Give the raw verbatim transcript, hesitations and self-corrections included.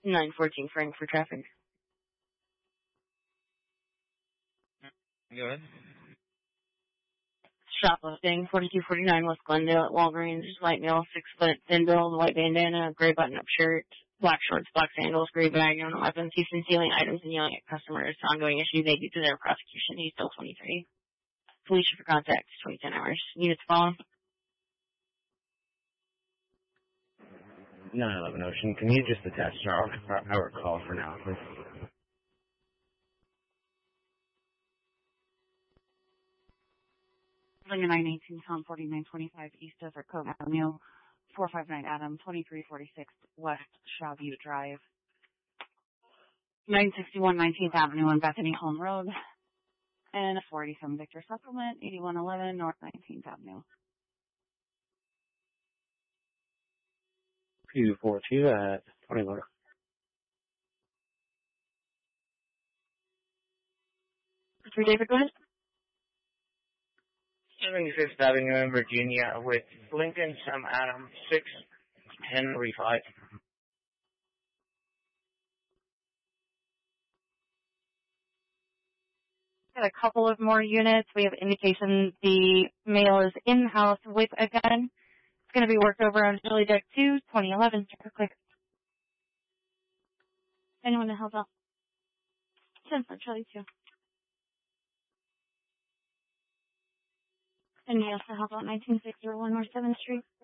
nine fourteen Frank for traffic. Go ahead. Shoplifting, forty-two forty-nine West Glendale at Walgreens, light male, six foot, thin build, white bandana, gray button-up shirt, black shorts, black sandals, gray bag, no weapons. He's been stealing items and yelling at customers. Ongoing issue they do to their prosecution. He's still twenty-three. Felicia for contact, twenty ten hours. Units phone. nine eleven Ocean, can you just attach to our, our call for now, please? nine eighteen, Tom forty-nine twenty-five East Desert Cove Avenue, four five nine Adam, twenty-three forty-six West Shawview Drive, nine sixty-one nineteenth Avenue and Bethany Home Road, and four eighty-seven Victor Supplement, eighty-one eleven North nineteenth Avenue. two four two at twenty-one. For David, go ahead. seventy-fifth Avenue in Virginia with Lincoln Sam Adam, six Henry five. Got a couple of more units. We have indication the male is in-house with a gun. It's going to be worked over on Chili Deck two, twenty eleven. Check quick. Anyone to help out? ten for Chili two. Anybody else to help out? nineteen six oh one North seventh Street.